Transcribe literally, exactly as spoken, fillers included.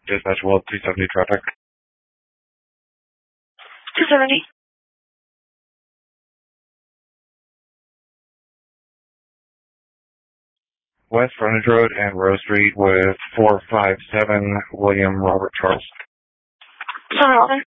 Dispatch World two seventy traffic. two seventy. West Frontage Road and Rose Street with four five seven William Robert Charles. Sorry,